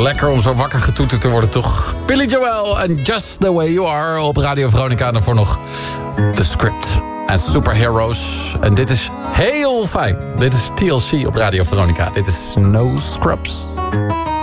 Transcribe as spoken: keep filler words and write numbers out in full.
Lekker om zo wakker getoeterd te worden, toch? Billy Joel en Just The Way You Are op Radio Veronica. En daarvoor nog The Script en Superheroes. En dit is heel fijn. Dit is T L C op Radio Veronica. Dit is No Scrubs.